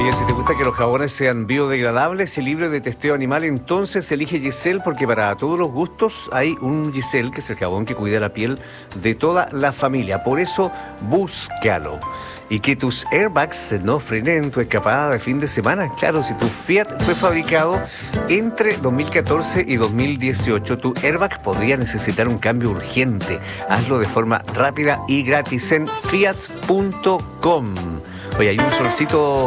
Oye, si te gusta que los jabones sean biodegradables y libres de testeo animal, entonces elige Giselle, porque para todos los gustos hay un Giselle, que es el jabón que cuida la piel de toda la familia. Por eso, búscalo. Y que tus airbags no frenen tu escapada de fin de semana. Claro, si tu Fiat fue fabricado entre 2014 y 2018, tu airbag podría necesitar un cambio urgente. Hazlo de forma rápida y gratis en fiat.com. Oye, hay un solcito